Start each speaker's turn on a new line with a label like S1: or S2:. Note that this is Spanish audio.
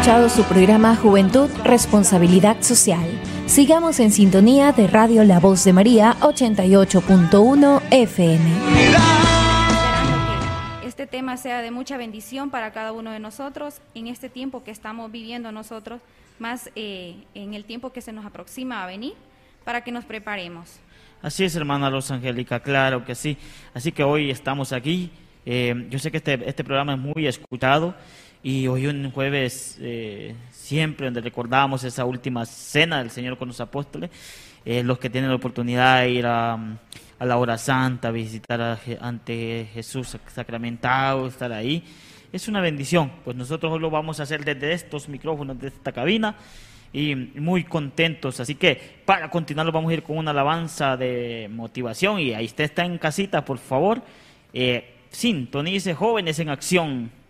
S1: escuchado su programa Juventud, Responsabilidad Social. Sigamos en sintonía de Radio La Voz de María 88.1 FM.
S2: Esperando que este tema sea de mucha bendición para cada uno de nosotros en este tiempo que estamos viviendo nosotros, más en el tiempo que se nos aproxima a venir, para que nos preparemos.
S3: Así es, hermana Rosa Angélica, claro que sí. Así que hoy estamos aquí. Yo sé que este programa es muy escuchado y hoy un jueves siempre donde recordamos esa última cena del Señor con los apóstoles, los que tienen la oportunidad de ir a la hora santa, visitar ante Jesús sacramentado, estar ahí, es una bendición. Pues nosotros lo vamos a hacer desde estos micrófonos, de esta cabina, y muy contentos. Así que para continuar vamos a ir con una alabanza de motivación, y ahí usted está en casita, por favor, sintonice Jóvenes en Acción.